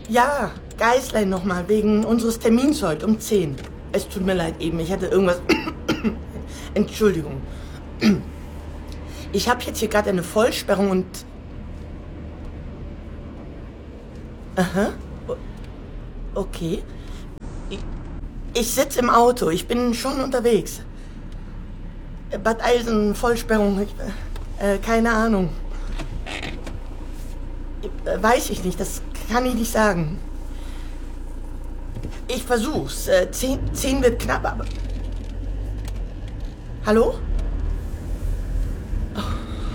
Ja, Geißlein nochmal, wegen unseres Termins heute um 10. Es tut mir leid eben, ich hatte irgendwas... Entschuldigung. Ich habe jetzt hier gerade eine Vollsperrung und... Aha. Okay. Ich sitze im Auto, ich bin schon unterwegs. Bad Eilsen, Vollsperrung, keine Ahnung. Weiß ich nicht, das kann ich nicht sagen. Ich versuch's. 10 wird knapp, aber... Hallo? Oh.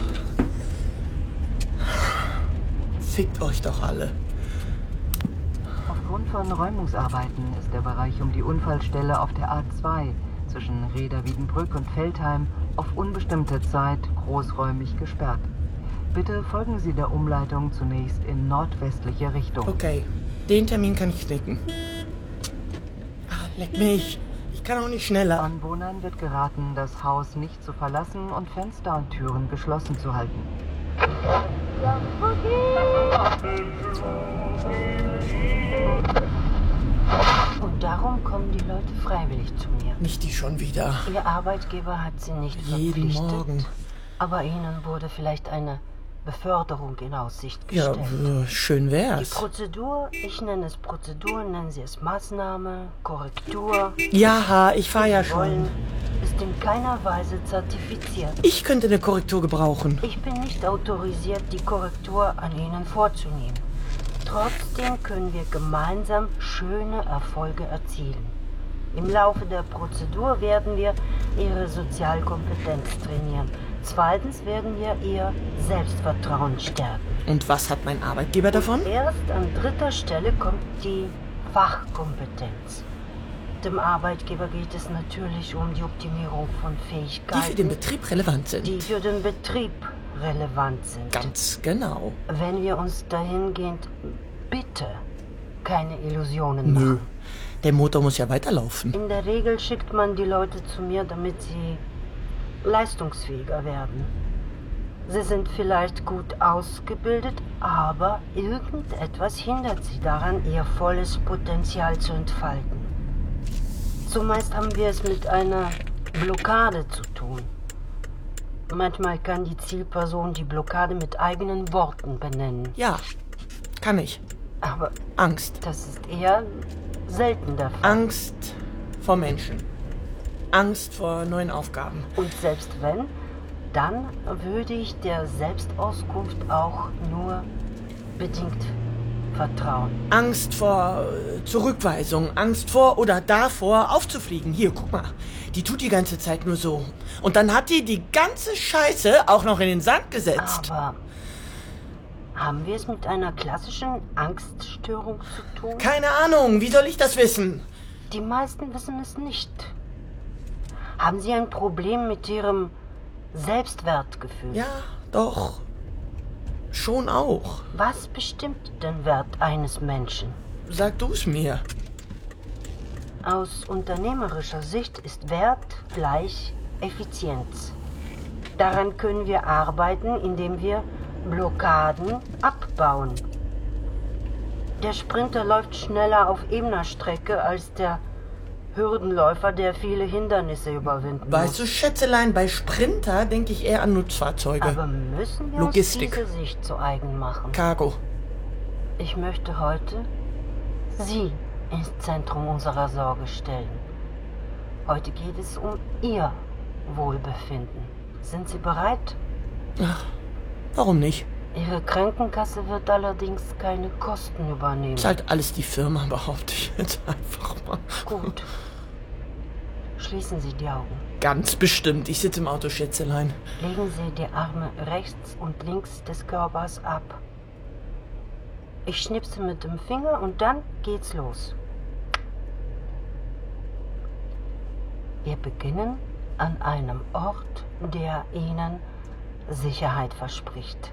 Fickt euch doch alle. Aufgrund von Räumungsarbeiten ist der Bereich um die Unfallstelle auf der A2 zwischen Rheda-Wiedenbrück und Veltheim auf unbestimmte Zeit großräumig gesperrt. Bitte folgen Sie der Umleitung zunächst in nordwestliche Richtung. Okay, den Termin kann ich knicken. Leck mich. Ich kann auch nicht schneller. Anwohnern wird geraten, das Haus nicht zu verlassen und Fenster und Türen geschlossen zu halten. Und darum kommen die Leute freiwillig zu mir. Nicht die schon wieder. Ihr Arbeitgeber hat sie nicht Jeden verpflichtet. Morgen. Aber ihnen wurde vielleicht eine Beförderung in Aussicht gestellt. Ja, schön Die wär's. Prozedur, ich nenne es Prozedur, nennen Sie es Maßnahme, Korrektur. Ja, ich fahr ja Wollen, schon. ist in keiner Weise zertifiziert. Ich könnte eine Korrektur gebrauchen. Ich bin nicht autorisiert, die Korrektur an Ihnen vorzunehmen. Trotzdem können wir gemeinsam schöne Erfolge erzielen. Im Laufe der Prozedur werden wir Ihre Sozialkompetenz trainieren. Zweitens werden wir Ihr Selbstvertrauen stärken. Und was hat mein Arbeitgeber davon? Erst an dritter Stelle kommt die Fachkompetenz. Dem Arbeitgeber geht es natürlich um die Optimierung von Fähigkeiten, Die für den Betrieb relevant sind. die für den Betrieb relevant sind. Ganz genau. Wenn wir uns dahingehend bitte keine Illusionen Nö. machen. Der Motor muss ja weiterlaufen. In der Regel schickt man die Leute zu mir, damit sie leistungsfähiger werden. Sie sind vielleicht gut ausgebildet, aber irgendetwas hindert sie daran, ihr volles Potenzial zu entfalten. Zumeist haben wir es mit einer Blockade zu tun. Manchmal kann die Zielperson die Blockade mit eigenen Worten benennen. Ja, kann ich. Aber Angst. das ist eher selten der Fall. Angst vor Menschen. Angst vor neuen Aufgaben. Und selbst wenn, dann würde ich der Selbstauskunft auch nur bedingt vertrauen. Angst vor Zurückweisung. Angst vor oder davor aufzufliegen. Hier, guck mal. Die tut die ganze Zeit nur so. Und dann hat die ganze Scheiße auch noch in den Sand gesetzt. Aber haben wir es mit einer klassischen Angststörung zu tun? Keine Ahnung, wie soll ich das wissen? Die meisten wissen es nicht. Haben Sie ein Problem mit Ihrem Selbstwertgefühl? Ja, doch. Schon auch. Was bestimmt den Wert eines Menschen? Sag du's mir. Aus unternehmerischer Sicht ist Wert gleich Effizienz. Daran können wir arbeiten, indem wir Blockaden abbauen. Der Sprinter läuft schneller auf ebener Strecke als der Hürdenläufer, der viele Hindernisse überwinden muss. Weißt du, Schätzelein, bei Sprinter denke ich eher an Nutzfahrzeuge. Aber müssen wir Logistik. uns diese Sicht zu eigen machen? Cargo. Ich möchte heute Sie ins Zentrum unserer Sorge stellen. Heute geht es um Ihr Wohlbefinden. Sind Sie bereit? Ach, warum nicht? Ihre Krankenkasse wird allerdings keine Kosten übernehmen. Zahlt alles die Firma, behaupte ich jetzt einfach mal. Gut. Schließen Sie die Augen. Ganz bestimmt. Ich sitze im Auto, Schätzelein. Legen Sie die Arme rechts und links des Körpers ab. Ich schnipse mit dem Finger und dann geht's los. Wir beginnen an einem Ort, der Ihnen Sicherheit verspricht.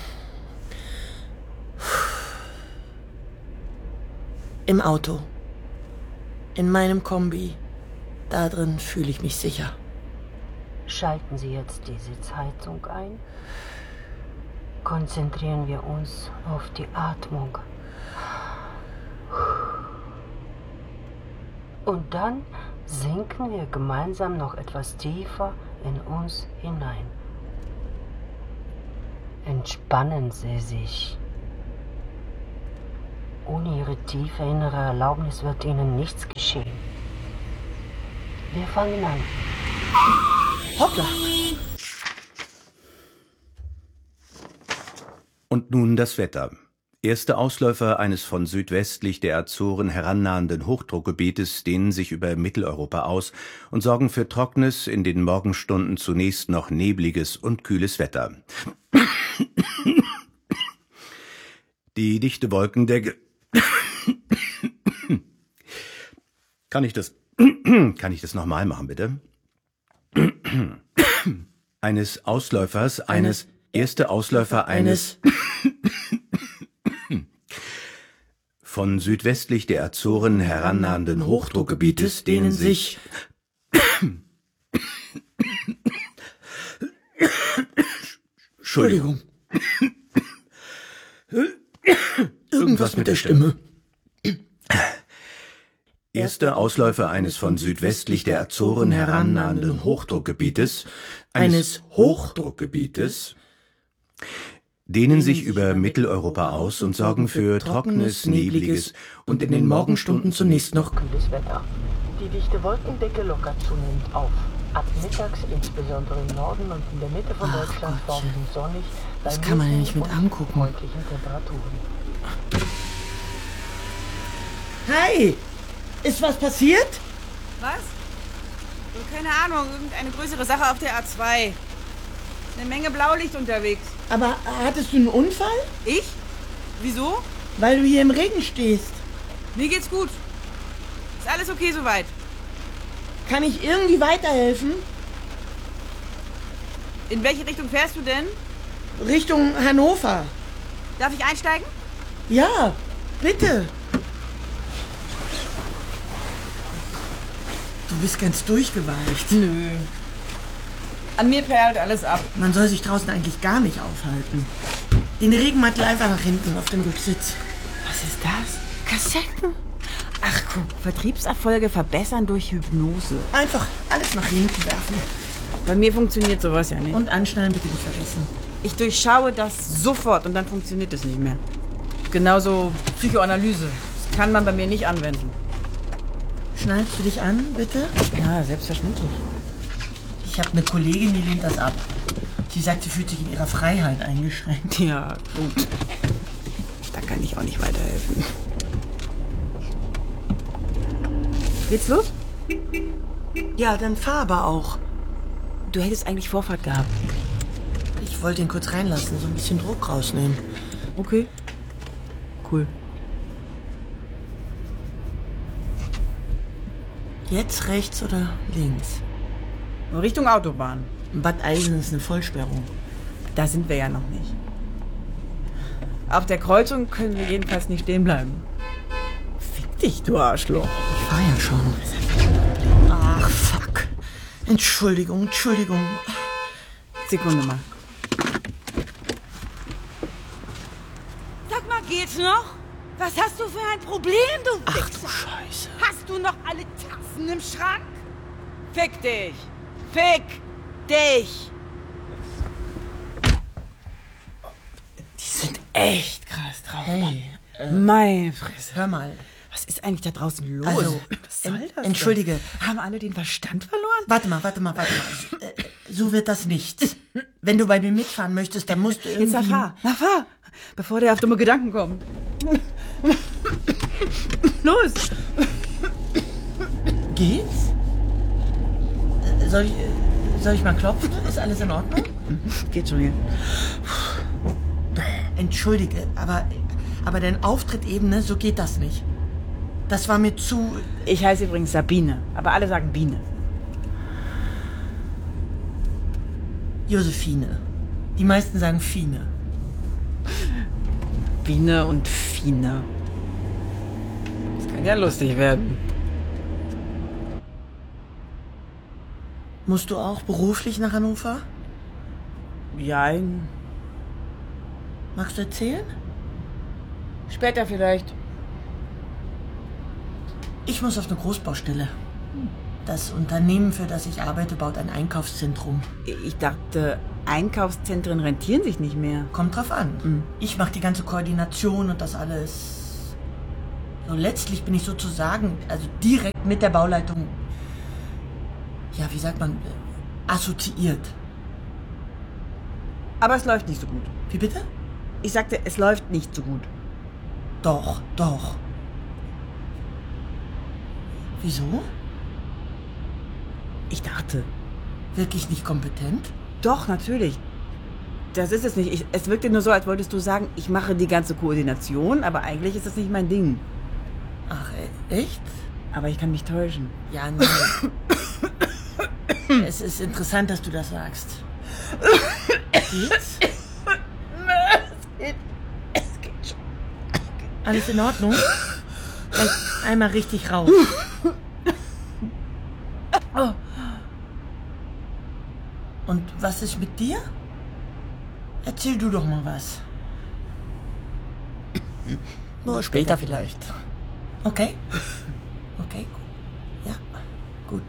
Im Auto. In meinem Kombi. Da drin fühle ich mich sicher. Schalten Sie jetzt die Sitzheizung ein. Konzentrieren wir uns auf die Atmung. Und dann sinken wir gemeinsam noch etwas tiefer in uns hinein. Entspannen Sie sich. Ohne Ihre tiefe innere Erlaubnis wird Ihnen nichts geschehen. Wir fangen an. Hoppla! Und nun das Wetter. Erste Ausläufer eines von südwestlich der Azoren herannahenden Hochdruckgebietes dehnen sich über Mitteleuropa aus und sorgen für trockenes, in den Morgenstunden zunächst noch nebliges und kühles Wetter. Die dichte Wolkendecke... Kann ich das nochmal machen, bitte? Eines Ausläufers eines... Erste Ausläufer eines... von südwestlich der Azoren herannahenden Hochdruckgebietes dehnen sich... Entschuldigung. Irgendwas mit der Stimme. Erste Ausläufer eines von südwestlich der Azoren herannahenden Hochdruckgebietes, dehnen sich über Mitteleuropa aus und sorgen für trockenes, nebliges und in den Morgenstunden zunächst noch Kühles Wetter. Die dichte Wolkendecke lockert zunehmend auf. Ab mittags, insbesondere im Norden und in der Mitte von Deutschland, vorwiegend sonnig, bei Das kann man ja nicht mit mittleren und angucken. freundlichen Temperaturen. Hi! Ist was passiert? Was? Keine Ahnung, irgendeine größere Sache auf der A2. Eine Menge Blaulicht unterwegs. Aber hattest du einen Unfall? Ich? Wieso? Weil du hier im Regen stehst. Mir geht's gut. Ist alles okay soweit. Kann ich irgendwie weiterhelfen? In welche Richtung fährst du denn? Richtung Hannover. Darf ich einsteigen? Ja, bitte. Du bist ganz durchgeweicht. Nö. An mir perlt alles ab. Man soll sich draußen eigentlich gar nicht aufhalten. Den Regenmantel einfach nach hinten auf den Rücksitz. Was ist das? Kassetten? Ach guck, Vertriebserfolge verbessern durch Hypnose. Einfach alles nach hinten werfen. Bei mir funktioniert sowas ja nicht. Und anschnallen bitte nicht vergessen. Ich durchschaue das sofort und dann funktioniert es nicht mehr. Genauso Psychoanalyse. Das kann man bei mir nicht anwenden. Schnallst du dich an, bitte? Ja, selbstverständlich. Ich habe eine Kollegin, die lehnt das ab. Sie sagt, sie fühlt sich in ihrer Freiheit eingeschränkt. Ja, gut. Da kann ich auch nicht weiterhelfen. Geht's los? Ja, dann fahr aber auch. Du hättest eigentlich Vorfahrt gehabt. Ich wollte ihn kurz reinlassen, so ein bisschen Druck rausnehmen. Okay. Cool. Jetzt rechts oder links? Richtung Autobahn. Bad Eisen ist eine Vollsperrung. Da sind wir ja noch nicht. Auf der Kreuzung können wir jedenfalls nicht stehen bleiben. Fick dich, du Arschloch. Ich fahr ja schon. Ach, fuck. Entschuldigung. Sekunde mal. Sag mal, geht's noch? Was hast du für ein Problem, du Ach Wichser? du Scheiße. Hast du noch alle Tassen im Schrank? Fick dich! Fick dich! Die sind echt krass drauf. Hey, Meine Fresse. hör mal. Was ist eigentlich da draußen los? Also, was soll das denn? entschuldige. Haben alle den Verstand verloren? Warte mal. So wird das nichts. Wenn du bei mir mitfahren möchtest, dann musst du irgendwie... Jetzt fahr, bevor der auf dumme Gedanken kommt. Los! Geht's? Soll ich mal klopfen? Ist alles in Ordnung? Geht schon hier. Entschuldige, aber dein Auftritt eben, ne, so geht das nicht. Das war mir zu... Ich heiße übrigens Sabine, aber alle sagen Biene. Josephine. Die meisten sagen Fine. Biene und Fine. Das kann ja lustig werden. Musst du auch beruflich nach Hannover? Jein. Magst du erzählen? Später vielleicht. Ich muss auf eine Großbaustelle. Das Unternehmen, für das ich arbeite, baut ein Einkaufszentrum. Ich dachte, Einkaufszentren rentieren sich nicht mehr. Kommt drauf an. Ich mache die ganze Koordination und das alles. So, letztlich bin ich sozusagen, also direkt mit der Bauleitung, ja, wie sagt man, assoziiert. Aber es läuft nicht so gut. Wie bitte? Ich sagte, es läuft nicht so gut. Doch. Wieso? Ich dachte. Wirklich nicht kompetent? Doch, natürlich. Das ist es nicht. Es wirkte nur so, als wolltest du sagen, ich mache die ganze Koordination, aber eigentlich ist das nicht mein Ding. Ach, echt? Aber ich kann mich täuschen. Ja, nee. Es ist interessant, dass du das sagst. Geht's? Es geht schon. Alles in Ordnung? Vielleicht einmal richtig raus. Oh. Und was ist mit dir? Erzähl du doch mal was. Nur später vielleicht. Okay? Okay. Ja, gut.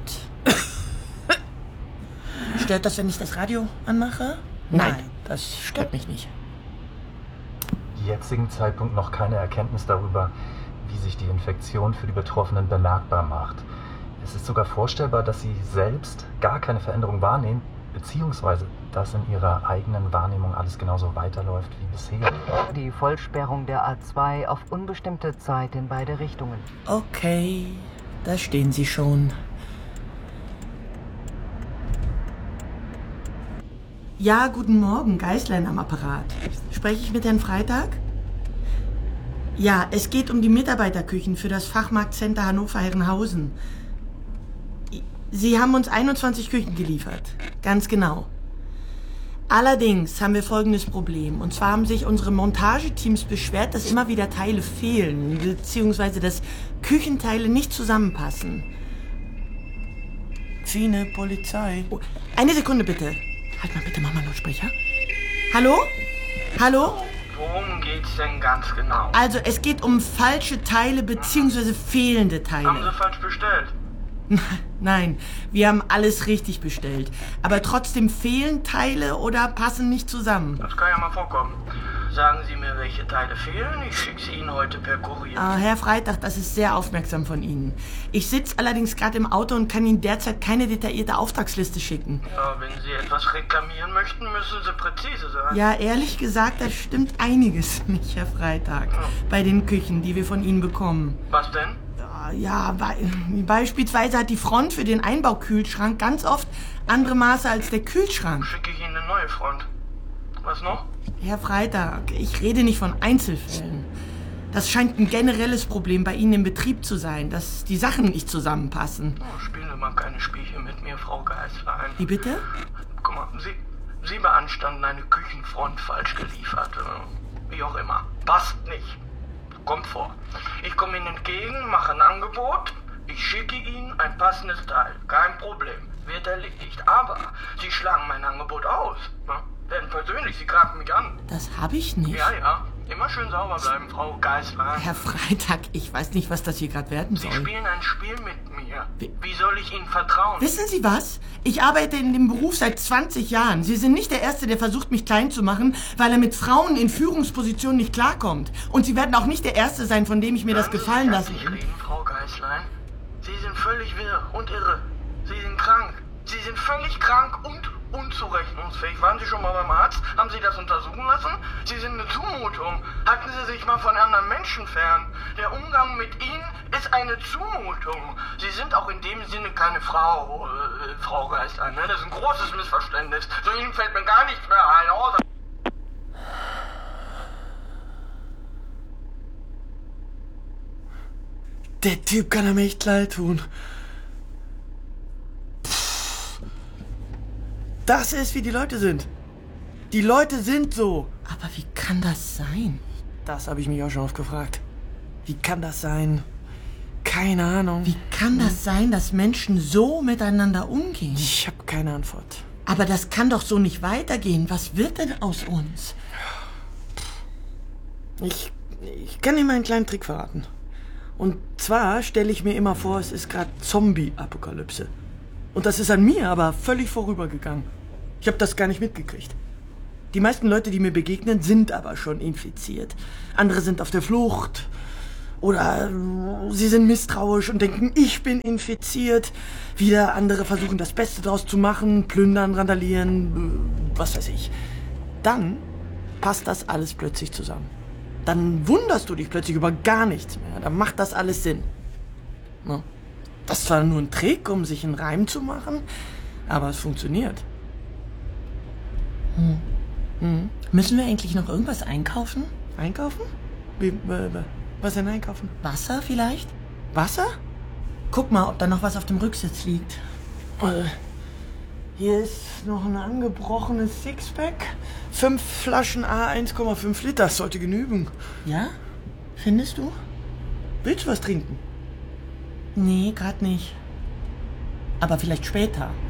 Stört das, wenn ich das Radio anmache? Nein, das stört mich nicht. Jetzigen Zeitpunkt noch keine Erkenntnis darüber, wie sich die Infektion für die Betroffenen bemerkbar macht. Es ist sogar vorstellbar, dass sie selbst gar keine Veränderung wahrnehmen, beziehungsweise dass in ihrer eigenen Wahrnehmung alles genauso weiterläuft wie bisher. Die Vollsperrung der A2 auf unbestimmte Zeit in beide Richtungen. Okay, da stehen sie schon. Ja, guten Morgen, Geislein am Apparat. Spreche ich mit Herrn Freitag? Ja, es geht um die Mitarbeiterküchen für das Fachmarktcenter Hannover-Herrenhausen. Sie haben uns 21 Küchen geliefert. Ganz genau. Allerdings haben wir folgendes Problem. Und zwar haben sich unsere Montageteams beschwert, dass immer wieder Teile fehlen, beziehungsweise dass Küchenteile nicht zusammenpassen. Fine Polizei. Oh, eine Sekunde bitte. Halt mal bitte, mach mal Lautsprecher. Hallo? Hallo? Worum geht's denn ganz genau? Also, es geht um falsche Teile beziehungsweise fehlende Teile. Haben Sie falsch bestellt? Nein, wir haben alles richtig bestellt. Aber trotzdem fehlen Teile oder passen nicht zusammen. Das kann ja mal vorkommen. Sagen Sie mir, welche Teile fehlen. Ich schicke sie Ihnen heute per Kurier. Herr Freitag, das ist sehr aufmerksam von Ihnen. Ich sitze allerdings gerade im Auto und kann Ihnen derzeit keine detaillierte Auftragsliste schicken. Ja, wenn Sie etwas reklamieren möchten, müssen Sie präzise sein. Ja, ehrlich gesagt, da stimmt einiges nicht, Herr Freitag. Bei den Küchen, die wir von Ihnen bekommen. Was denn? Ja, beispielsweise hat die Front für den Einbaukühlschrank ganz oft andere Maße als der Kühlschrank. Schicke ich Ihnen eine neue Front. Was noch? Herr Freitag, ich rede nicht von Einzelfällen. Das scheint ein generelles Problem bei Ihnen im Betrieb zu sein, dass die Sachen nicht zusammenpassen. Oh, spielen Sie mal keine Spielchen mit mir, Frau Geislein. Wie bitte? Guck mal, Sie beanstanden eine Küchenfront falsch geliefert. Wie auch immer. Passt nicht. Kommt vor. Ich komme Ihnen entgegen, mache ein Angebot. Ich schicke Ihnen ein passendes Teil. Kein Problem. Wird erledigt. Aber Sie schlagen mein Angebot aus. Ne? Werden persönlich, Sie greifen mich an. Das habe ich nicht. Ja. Immer schön sauber bleiben, Frau Geislein. Herr Freitag, ich weiß nicht, was das hier gerade werden Sie soll. spielen ein Spiel mit mir. Wie soll ich Ihnen vertrauen? Wissen Sie was? Ich arbeite in dem Beruf seit 20 Jahren. Sie sind nicht der Erste, der versucht, mich klein zu machen, weil er mit Frauen in Führungspositionen nicht klarkommt. Und Sie werden auch nicht der Erste sein, von dem ich mir das gefallen lasse. Sie reden, Frau Geislein. Sie sind völlig wirr und irre. Sie sind krank. Sie sind völlig krank und unzurechnungsfähig. Waren Sie schon mal beim Arzt? Haben Sie das untersuchen lassen? Sie sind eine Zumutung. Halten Sie sich mal von anderen Menschen fern. Der Umgang mit Ihnen ist eine Zumutung. Sie sind auch in dem Sinne keine Frau, Frau Geislein. Ne? Das ist ein großes Missverständnis. So Ihnen fällt mir gar nichts mehr ein. Oh, Der Typ kann mir echt leid tun. Das ist, wie die Leute sind. Die Leute sind so. Aber wie kann das sein? Das habe ich mich auch schon oft gefragt. Wie kann das sein? Keine Ahnung. Wie kann das sein, dass Menschen so miteinander umgehen? Ich habe keine Antwort. Aber das kann doch so nicht weitergehen. Was wird denn aus uns? Ich kann Ihnen mal einen kleinen Trick verraten. Und zwar stelle ich mir immer vor, es ist gerade Zombie-Apokalypse. Und das ist an mir aber völlig vorübergegangen. Ich habe das gar nicht mitgekriegt. Die meisten Leute, die mir begegnen, sind aber schon infiziert. Andere sind auf der Flucht. Oder sie sind misstrauisch und denken, ich bin infiziert. Wieder andere versuchen, das Beste draus zu machen, plündern, randalieren, was weiß ich. Dann passt das alles plötzlich zusammen. Dann wunderst du dich plötzlich über gar nichts mehr. Dann macht das alles Sinn. Das ist zwar nur ein Trick, um sich einen Reim zu machen, aber es funktioniert. Müssen wir eigentlich noch irgendwas einkaufen? Einkaufen? Was denn einkaufen? Wasser vielleicht? Wasser? Guck mal, ob da noch was auf dem Rücksitz liegt. Hier ist noch ein angebrochenes Sixpack. 5 Flaschen A1,5 Liter, das sollte genügen. Ja? Findest du? Willst du was trinken? Nee, grad nicht. Aber vielleicht später.